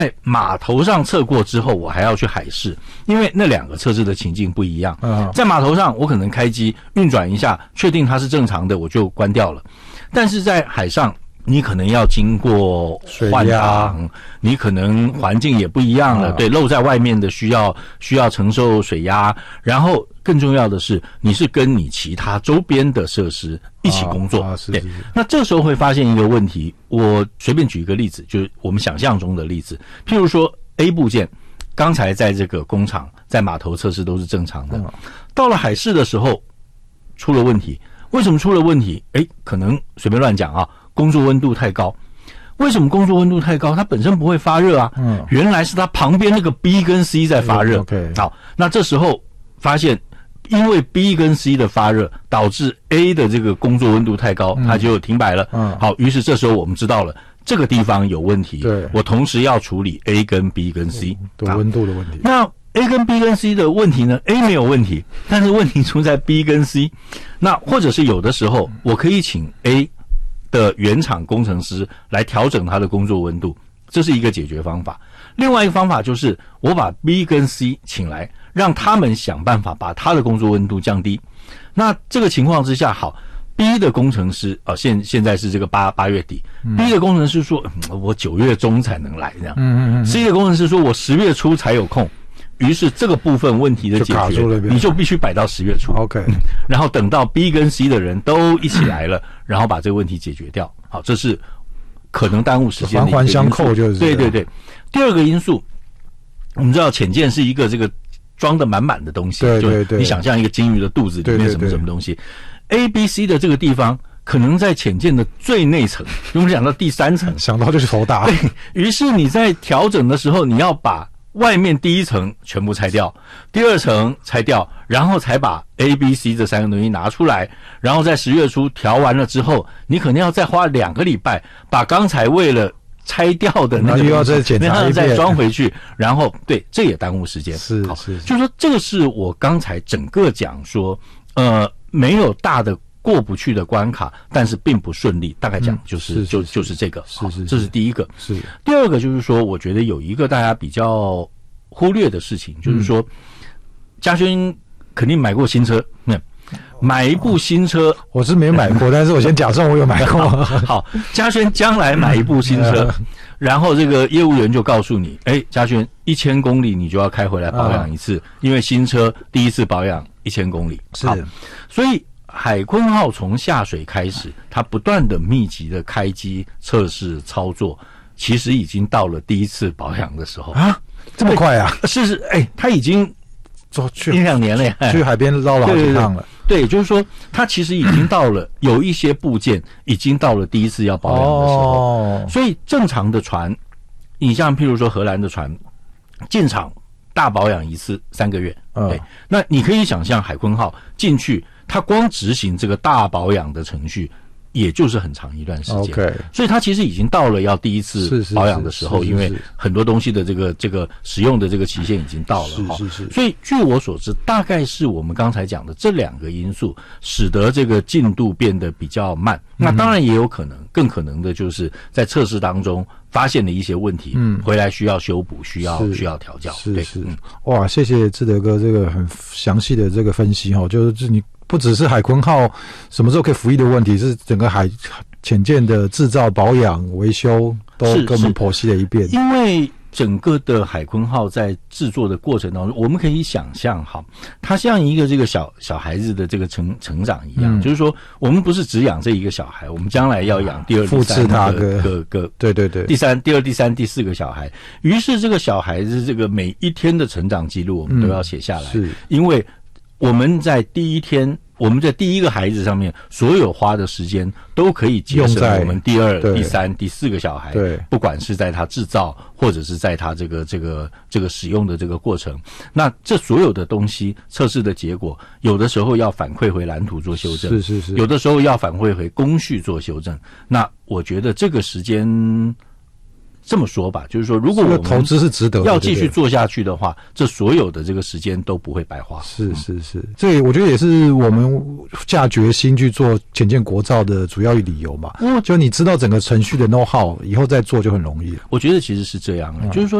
在码头上测过之后，我还要去海试，因为那两个测试的情境不一样。在码头上，我可能开机运转一下，确定它是正常的，我就关掉了。但是在海上，你可能要经过换挡，你可能环境也不一样了，对，露在外面的需要承受水压，然后更重要的是，你是跟你其他周边的设施一起工作，对。那这时候会发现一个问题，我随便举一个例子，就是我们想象中的例子，譬如说 A 部件，刚才在这个工厂在码头测试都是正常的，到了海试的时候出了问题。为什么出了问题？可能随便乱讲啊，工作温度太高。为什么工作温度太高？它本身不会发热啊。原来是它旁边那个 B 跟 C 在发热。好，那这时候发现，因为 B 跟 C 的发热，导致 A 的这个工作温度太高，它就停摆了。好，于是这时候我们知道了这个地方有问题。对，我同时要处理 A 跟 B 跟 C 的温度的问题。 那A 跟 B 跟 C 的问题呢 ？A 没有问题，但是问题出在 B 跟 C。那或者是有的时候，我可以请 A 的原厂工程师来调整它的工作温度，这是一个解决方法。另外一个方法就是我把 B 跟 C 请来，让他们想办法把他的工作温度降低。那这个情况之下，好 ，B 的工程师现在是这个八月底，B 的工程师说，我9月中才能来这样。C 的工程师说我10月初才有空。于是这个部分问题的解决，你就必须摆到10月初。 OK， 然后等到 B 跟 C 的人都一起来了，然后把这个问题解决掉。好，这是可能耽误时间的一个因素。 环环相扣就是。 对对对。第二个因素，我们知道潜舰是一个这个装得满满的东西， 对对对， 就你想象一个鲸鱼的肚子里面什么什么东西 ，A、B、C 的这个地方。可能在潜舰的最内层，我们讲到第3层， 想到就是头大。 对于是你在调整的时候，你要把外面第1层全部拆掉，第2层拆掉，然后才把 A、B、C 这3个东西拿出来，然后在10月初调完了之后，你可能要再花2个礼拜把刚才为了拆掉的那个又要再检查一遍， 再装回去，然后对，这也耽误时间。 是， 就是说这个是我刚才整个讲说，没有大的过不去的关卡，但是并不顺利。大概讲就是这个，这是第一个。 是第二个就是说，我觉得有一个大家比较忽略的事情，就是说，嘉轩肯定买过新车，买一部新车， 我是没买过，但是我先假设我有买过。 好，嘉轩将来买一部新车，然后这个业务员就告诉你，嘉轩1000公里你就要开回来保养一次，因为新车第一次保养1000公里。 是， 所以海鲲号从下水开始，它不断的密集的开机测试操作，其实已经到了第1次保养的时候啊，这么快啊？ 是，它已经去 1-2年了， 去海边绕了好几趟了。 对，就是说，它其实已经到了有一些部件已经到了第1次要保养的时候，所以正常的船，你像譬如说荷兰的船进场大保养一次3个月，对，那你可以想象海鲲号进去。它光执行这个大保养的程序，也就是很长一段时间。 Okay， 所以它其实已经到了要第1次保养的时候，因为很多东西的这个使用的这个期限已经到了。 是。 所以据我所知，大概是我们刚才讲的这2个因素，使得这个进度变得比较慢。那当然也有可能，更可能的就是在测试当中发现的一些问题，回来需要修补，需要调教。 是。哇，谢谢志德哥这个很详细的这个分析哈，就是你。不只是海鲲号什么时候可以服役的问题，是整个潜舰的制造、保养、维修都跟我们剖析了一遍。 因为整个的海鲲号在制作的过程当中，我们可以想象哈，它像一个这个小孩子的这个成长一样，就是说我们不是只养这一个小孩，我们将来要养第2、第3个，对，第2、第3、第4个小孩。于是这个小孩子这个每一天的成长记录，我们都要写下来，因为我们在第1天，我们在第1个孩子上面所有花的时间都可以节省我们第2、第3、第4个小孩，对，不管是在他制造或者是在他这个使用的这个过程，那这所有的东西测试的结果，有的时候要反馈回蓝图做修正，是，有的时候要反馈回工序做修正。那我觉得这个时间这么说吧，就是说，如果我们投资是值得的， 要继续做下去的话，这所有的这个时间都不会白花。 是，这我觉得也是我们下决心去做潜舰国造的主要理由嘛。就你知道整个程序的 know how， 以后再做就很容易了。 我觉得其实是这样，就是说。